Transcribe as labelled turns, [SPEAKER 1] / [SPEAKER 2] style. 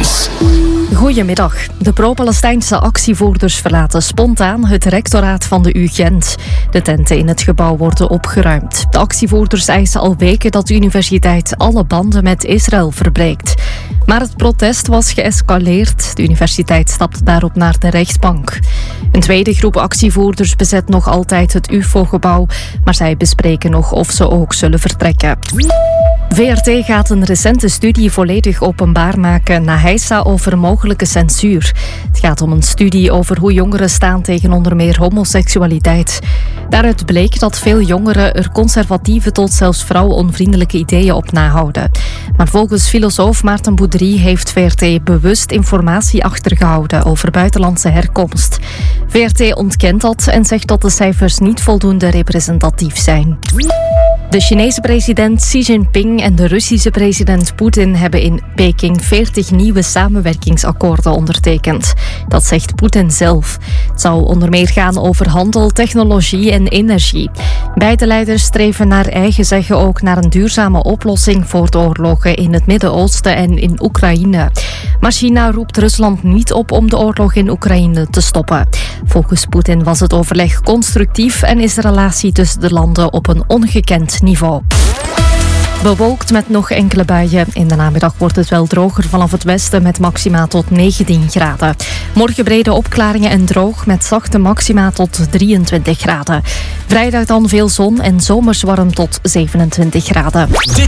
[SPEAKER 1] Nieuws.
[SPEAKER 2] Goedemiddag. De pro-Palestijnse actievoerders verlaten spontaan het rectoraat van de UGent. De tenten in het gebouw worden opgeruimd. De actievoerders eisen al weken dat de universiteit alle banden met Israël verbreekt. Maar het protest was geëscaleerd. De universiteit stapte daarop naar de rechtbank. Een tweede groep actievoerders bezet nog altijd het UFO-gebouw, maar zij bespreken nog of ze ook zullen vertrekken. VRT gaat een recente studie volledig openbaar maken na heisa over mogelijke censuur. Het gaat om een studie over hoe jongeren staan tegen onder meer homoseksualiteit. Daaruit bleek dat veel jongeren er conservatieve tot zelfs vrouwenonvriendelijke ideeën op nahouden. Maar volgens filosoof Maarten Boudry heeft VRT bewust informatie achtergehouden over buitenlandse herkomst. VRT ontkent dat en zegt dat de cijfers niet voldoende representatief zijn. De Chinese president Xi Jinping en de Russische president Poetin hebben in Peking 40 nieuwe samenwerkingsakkoorden ondertekend. Dat zegt Poetin zelf. Het zou onder meer gaan over handel, technologie en energie. Beide leiders streven naar eigen zeggen ook naar een duurzame oplossing voor de oorlogen in het Midden-Oosten en in Oekraïne. Maar China roept Rusland niet op om de oorlog in Oekraïne te stoppen. Volgens Poetin was het overleg constructief en is de relatie tussen de landen op een ongekend niveau. Bewolkt met nog enkele buien. In de namiddag wordt het wel droger vanaf het westen met maxima tot 19 graden. Morgen brede opklaringen en droog met zachte maxima tot 23 graden. Vrijdag dan veel zon en zomers warm tot 27 graden.